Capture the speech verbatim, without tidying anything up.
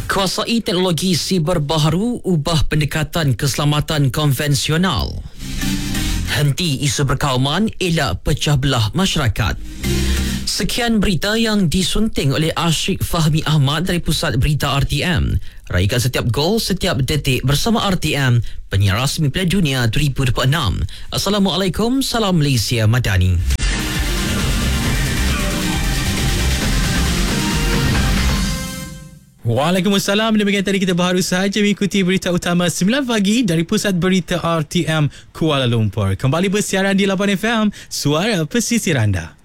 Kuasai teknologi siber baharu ubah pendekatan keselamatan konvensional. Henti isu berkauman, elak pecah belah masyarakat. Sekian berita yang disunting oleh Ashik Fahmi Ahmad dari Pusat Berita R T M. Raikan setiap gol, setiap detik bersama R T M, penyiar rasmi Piala Dunia dua ribu dua puluh enam. Assalamualaikum, salam Malaysia Madani. Waalaikumsalam. Demikian tadi kita baru sahaja mengikuti berita utama sembilan pagi dari Pusat Berita R T M Kuala Lumpur. Kembali bersiaran di lapan F M, Suara Pesisir Anda.